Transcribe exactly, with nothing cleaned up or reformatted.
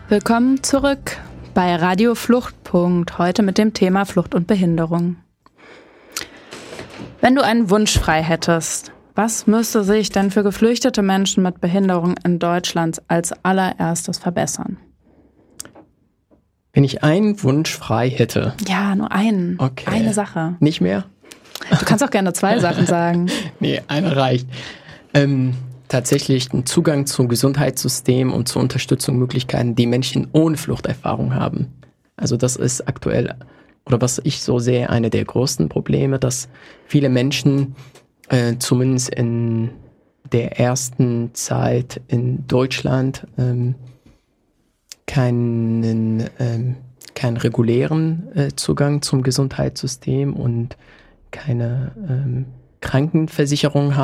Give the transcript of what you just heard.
Willkommen zurück bei Radio Fluchtpunkt, heute mit dem Thema Flucht und Behinderung. Wenn du einen Wunsch frei hättest, was müsste sich denn für geflüchtete Menschen mit Behinderung in Deutschland als allererstes verbessern? Wenn ich einen Wunsch frei hätte. Ja, nur einen. Okay. Eine Sache. Nicht mehr? Du kannst auch gerne zwei Sachen sagen. Nee, eine reicht. Ähm, tatsächlich einen Zugang zum Gesundheitssystem und zur Unterstützungsmöglichkeiten, die Menschen ohne Fluchterfahrung haben. Also das ist aktuell, oder was ich so sehe, eine der größten Probleme, dass viele Menschen äh, zumindest in der ersten Zeit in Deutschland ähm, keinen, ähm, keinen regulären äh, Zugang zum Gesundheitssystem und keine ähm, Krankenversicherung haben.